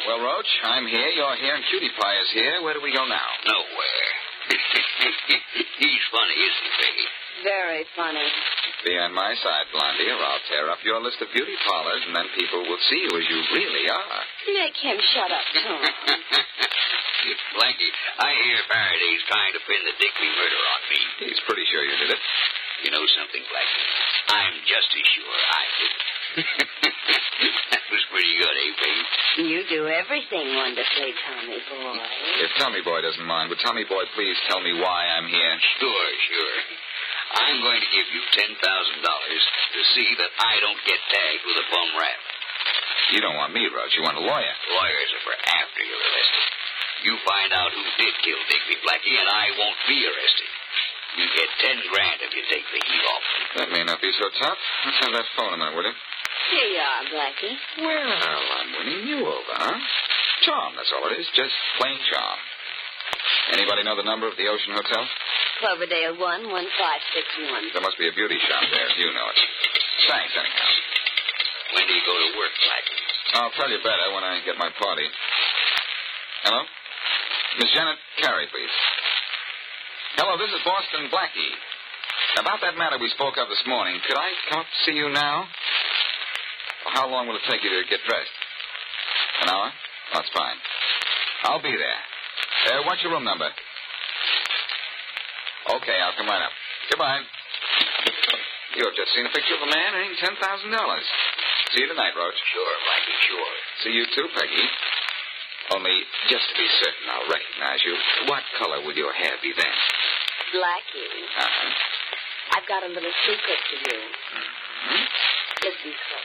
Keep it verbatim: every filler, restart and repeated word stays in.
Well, Roach, I'm here, you're here, and Cutie Pie is here. Where do we go now? Nowhere. He's funny, isn't he, Peggy? Very funny. Be on my side, Blondie, or I'll tear up your list of beauty parlors, and then people will see you as you really are. Make him shut up, Tom. Blackie, I hear Faraday's trying to pin the Digby murder on me. He's pretty sure you did it. You know something, Blackie? I'm just as sure I did it. That was pretty good, eh, babe? You do everything wonderfully, Tommy boy. If Tommy Boy doesn't mind, would Tommy Boy please tell me why I'm here? Sure, sure. I'm going to give you ten thousand dollars to see that I don't get tagged with a bum rap. You don't want me, Roach. You want a lawyer. Lawyers are for after you're arrested. You find out who did kill Digby, Blackie, and I won't be arrested. You get ten grand if you take the heat off. That may not be so tough. Let's have that phone a minute, will you? Here you are, Blackie. Well, I'm winning you over, huh? Charm, that's all it is. Just plain charm. Anybody know the number of the Ocean Hotel? Cloverdale one one five six one. There must be a beauty shop there. You know it. Thanks, anyhow. When do you go to work, Blackie? I'll tell you better when I get my party. Hello? Miss Janet Carey, please. Hello, this is Boston Blackie. About that matter we spoke of this morning, could I come up to see you now? Well, how long will it take you to get dressed? An hour? Oh, that's fine. I'll be there. Uh, what's your room number? Okay, I'll come right up. Goodbye. You've just seen a picture of a man earning ten thousand dollars. See you tonight, Roach. Sure, Blackie, sure. See you too, Peggy. Only, just to be certain I'll recognize you, what color will your hair be then? Blackie. Uh-huh. I've got a little secret for you. Mm-hmm. Listen close.